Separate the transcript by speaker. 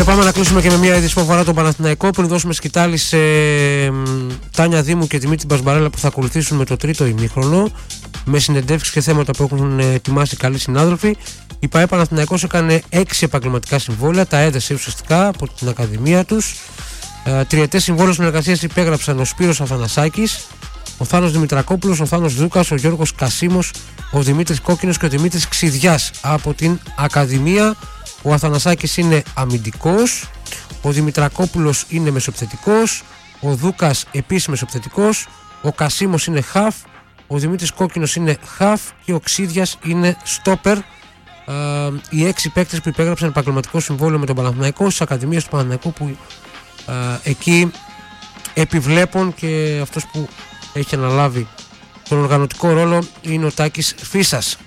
Speaker 1: πάμε να κλείσουμε και με μια είδηση που αφορά τον Παναθηναϊκό. Πριν δώσουμε σκητάλη σε Τάνια Δήμου και Δημήτρη Μπασμπαρέλα που θα ακολουθήσουν με το τρίτο ημίχρονο, με συνεντεύξεις και θέματα που έχουν ετοιμάσει καλοί συνάδελφοι. Η ΠΑΕ Παναθηναϊκός έκανε 6 επαγγελματικά συμβόλαια, τα έδεσε ουσιαστικά από την Ακαδημία τους. Τριετές συμβόλαιο συνεργασίας υπέγραψαν ο Σπύρος Αθανασάκης, ο Θάνος Δημητρακόπουλος, ο Θάνος Δούκας, ο Γιώργος Κασίμος, ο Δημήτρης Κόκκινος και ο Δημήτρης Ξιδιάς από την Ακαδημία. Ο Αθανασάκης είναι αμυντικός, ο Δημητρακόπουλος είναι μεσοεπιθετικός, ο Δούκας επίσης μεσοεπιθετικός, ο Κασίμος είναι χαφ, ο Δημήτρης Κόκκινος είναι χαφ και ο Ξίδιας είναι στόπερ. Οι 6 παίκτες που υπέγραψαν επαγγελματικό συμβόλαιο με τον Παναθηναϊκό στις Ακαδημίες του Παναθηναϊκού, που εκεί επιβλέπουν, και αυτός που έχει αναλάβει τον οργανωτικό ρόλο είναι ο Τάκης Φίσας.